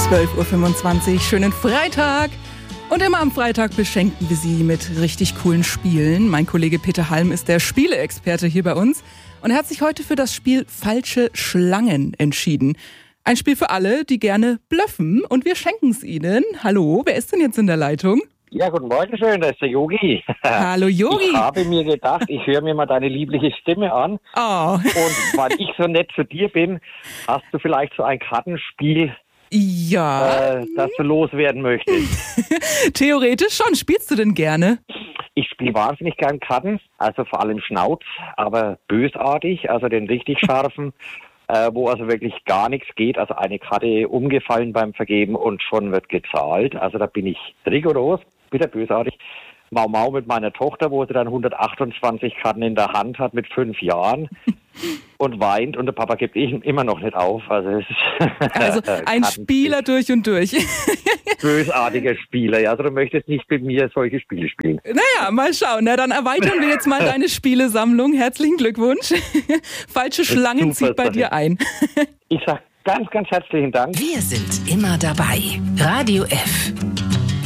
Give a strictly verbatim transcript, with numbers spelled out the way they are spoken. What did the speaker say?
zwölf Uhr fünfundzwanzig, schönen Freitag. Und immer am Freitag beschenken wir Sie mit richtig coolen Spielen. Mein Kollege Peter Halm ist der Spieleexperte hier bei uns. Und er hat sich heute für das Spiel Falsche Schlangen entschieden. Ein Spiel für alle, die gerne bluffen. Und wir schenken es Ihnen. Hallo, wer ist denn jetzt in der Leitung? Ja, guten Morgen schön, das ist der Yogi. Hallo Yogi. Ich habe mir gedacht, ich höre mir mal deine liebliche Stimme an. Oh. Und weil ich so nett zu dir bin, hast du vielleicht so ein Kartenspiel, Ja. äh, das du loswerden möchtest. Theoretisch schon. Spielst du denn gerne? Ich spiele wahnsinnig gern Karten, also vor allem Schnauz, aber bösartig, also den richtig scharfen, äh, wo also wirklich gar nichts geht. Also eine Karte umgefallen beim Vergeben und schon wird gezahlt. Also da bin ich rigoros, bitte bösartig. Mau Mau mit meiner Tochter, wo sie dann hundertachtundzwanzig Karten in der Hand hat mit fünf Jahren und weint und der Papa gibt immer noch nicht auf. Also, es ist Also ein Spieler durch und durch. Bösartiger Spieler, ja. Also du möchtest nicht mit mir solche Spiele spielen. Naja, mal schauen. Na, dann erweitern wir jetzt mal deine Spielesammlung. Herzlichen Glückwunsch. Falsche Schlangen zieht bei dir ein. Ich sag ganz, ganz herzlichen Dank. Wir sind immer dabei. Radio F.